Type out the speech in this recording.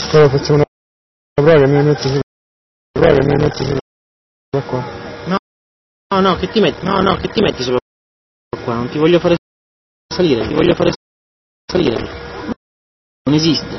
Allora facciamo una prova che mi metto sulla qua. No, che ti metti solo qua, non ti voglio fare salire, non esiste.